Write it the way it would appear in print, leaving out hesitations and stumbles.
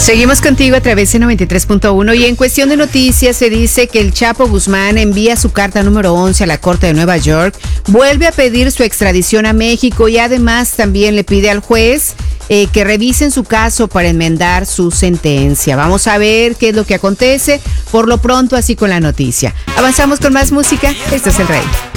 Seguimos contigo a través de 93.1 y en cuestión de noticias se dice que el Chapo Guzmán envía su carta número 11 a la Corte de Nueva York, vuelve a pedir su extradición a México y además también le pide al juez que revisen su caso para enmendar su sentencia. Vamos a ver qué es lo que acontece por lo pronto, así con la noticia. Avanzamos con más música. Esto es El Rey.